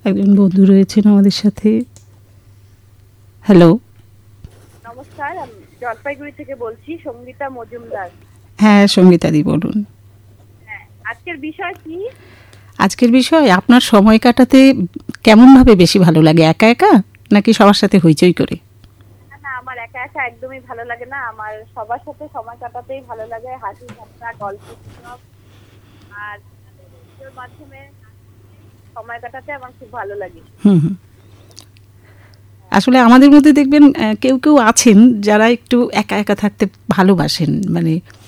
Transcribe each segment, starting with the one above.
একজন বন্ধু রয়েছেন আমাদের সাথে। হ্যালো, নমস্কার, আমি জলপাইগুড়ি থেকে বলছি, সঙ্গীতা মজুমদার। হ্যাঁ সঙ্গীতাদি বলুন। হ্যাঁ, আজকের বিষয় কি? আজকের বিষয় আপনার সময় কাটাতে কেমনভাবে বেশি ভালো লাগে, একা একা নাকি সবার সাথে হইচই করে? না না, আমার একা একা একদমই ভালো লাগে না। আমার সবার সাথে সময় কাটাতেই ভালো লাগে, হাসি ঠাট্টা গল্প গুজব আর এর মাধ্যমে সময় কাটাতে আমার খুব ভালো লাগে। হুম হুম। আসলে আমাদের মধ্যে দেখবেন কেউ কেউ আছেন যারা একটু একা একা থাকতে ভালোবাসেন, মানে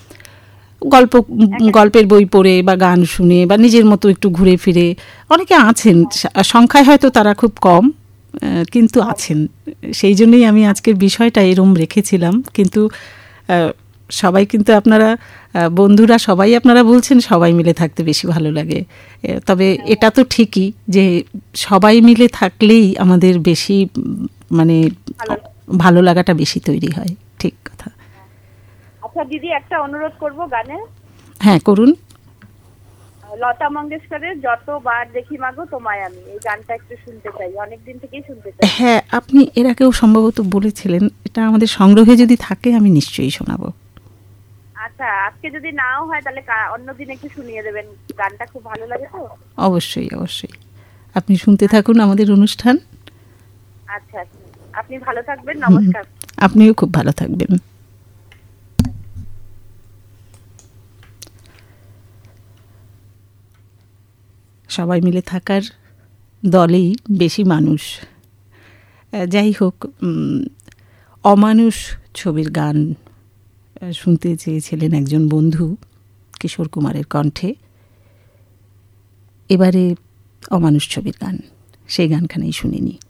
গল্পের বই পড়ে বা গান শুনে বা নিজের মতো একটু ঘুরে ফিরে। অনেকে আছেন, সংখ্যায় হয়তো তারা খুব কম, কিন্তু আছেন। সেই জন্যই আমি আজকের বিষয়টা এরম রেখেছিলাম। কিন্তু সবাই কিন্তু আপনারা বন্ধুরা সবাই আপনারা বলছেন সবাই মিলে থাকতে বেশি ভালো লাগে। তবে এটা তো ঠিকই যে সবাই মিলে থাকলেই আমাদের বেশি মানে ভালো লাগাটা বেশি তৈরি হয়। ঠিক কথা। আচ্ছা দিদি, একটা অনুরোধ করব গানে। হ্যাঁ করুন। লতা মঙ্গেশকরের যতবার দেখি মাগো তোমায় আমি, এই গানটা একটু শুনতে চাই, অনেকদিন থেকেই শুনতে চাই। হ্যাঁ, আপনি এর আগেও সম্ভবত বলেছিলেন। এটা আমাদের সংগ্রহে যদি থাকে আমি নিশ্চয়ই শোনাবো। আচ্ছা, আজকে যদি নাও হয় তাহলে অন্যদিন একটু শুনিয়ে দেবেন, গানটা খুব ভালো লাগে তো। অবশ্যই অবশ্যই, আপনি শুনতে থাকুন আমাদের অনুষ্ঠান। আচ্ছা আচ্ছা, আপনি ভালো থাকবেন, নমস্কার। আপনিও খুব ভালো থাকবেন। সবাই মিলে থাকার দলেই বেশি মানুষ। যাই হোক, অমানুষ ছবির গান শুনতে চেয়েছিলেন একজন বন্ধু কিশোর কুমারের কণ্ঠে। এবারে অমানুষ ছবির গান, সেই গানখানেই শুনিনি।